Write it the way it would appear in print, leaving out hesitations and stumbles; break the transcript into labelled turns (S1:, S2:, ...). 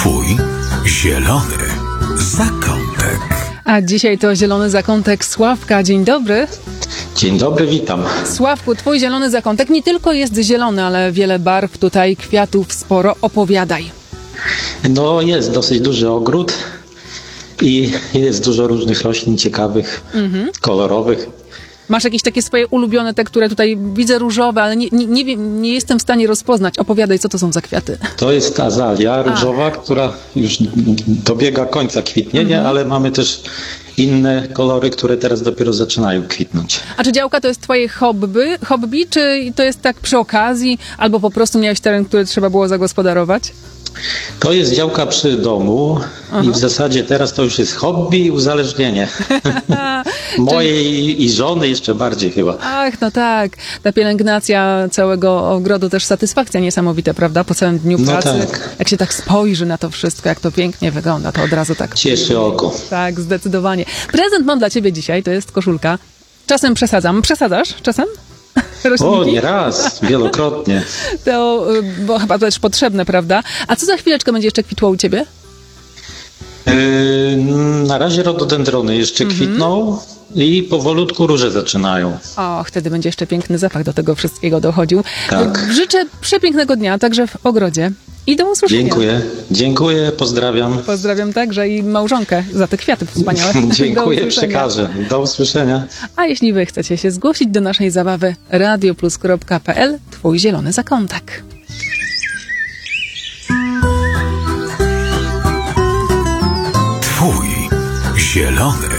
S1: Twój zielony zakątek.
S2: A dzisiaj to zielony zakątek Sławka. Dzień dobry.
S3: Dzień dobry, witam.
S2: Sławku, twój zielony zakątek nie tylko jest zielony, ale wiele barw, tutaj kwiatów sporo. Opowiadaj.
S3: No, jest dosyć duży ogród i jest dużo różnych roślin ciekawych, kolorowych.
S2: Masz jakieś takie swoje ulubione, te, które tutaj widzę różowe, ale nie wiem, nie jestem w stanie rozpoznać. Opowiadaj, co to są za kwiaty.
S3: To jest azalia różowa, która już dobiega końca kwitnienia, ale mamy też inne kolory, które teraz dopiero zaczynają kwitnąć.
S2: A czy działka to jest twoje hobby, czy to jest tak przy okazji, albo po prostu miałeś teren, który trzeba było zagospodarować?
S3: To jest działka przy domu i w zasadzie teraz to już jest hobby i uzależnienie. Mojej i żony jeszcze bardziej chyba.
S2: Ach, no tak. Ta pielęgnacja całego ogrodu, też satysfakcja niesamowita, prawda? Po całym dniu pracy.
S3: Tak.
S2: Jak się tak spojrzy na to wszystko, jak to pięknie wygląda, to od razu tak...
S3: Cieszy oko.
S2: Tak, zdecydowanie. Prezent mam dla ciebie dzisiaj, to jest koszulka. Czasem przesadzam. Przesadzasz czasem?
S3: O, nie raz, wielokrotnie.
S2: To, bo chyba też potrzebne, prawda? A co za chwileczkę będzie jeszcze kwitło u ciebie?
S3: Na razie rododendrony jeszcze kwitną i powolutku róże zaczynają.
S2: O, wtedy będzie jeszcze piękny zapach do tego wszystkiego dochodził.
S3: Tak.
S2: Życzę przepięknego dnia, także w ogrodzie. I do usłyszenia.
S3: Dziękuję, pozdrawiam.
S2: Pozdrawiam także i małżonkę za te kwiaty wspaniałe.
S3: Dziękuję, przekażę. Do usłyszenia.
S2: A jeśli wy chcecie się zgłosić do naszej zabawy, radioplus.pl, twój zielony zakątek.
S1: Twój zielony